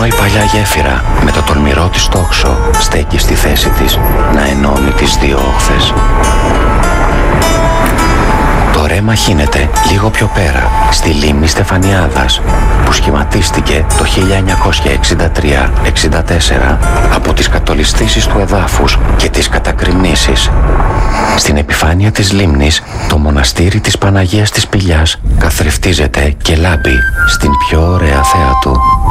Μόνο η παλιά γέφυρα με το τολμηρό της τόξο στέκει στη θέση της να ενώνει τις δύο όχθες. Το ρέμα χύνεται λίγο πιο πέρα, στη λίμνη Στεφανιάδας, που σχηματίστηκε το 1963-64 από τις κατολιστήσεις του εδάφους και τις κατακριμνήσεις. Στην επιφάνεια της λίμνης, το μοναστήρι της Παναγίας της Πηλιάς καθρεφτίζεται και λάμπει στην πιο ωραία θέα του.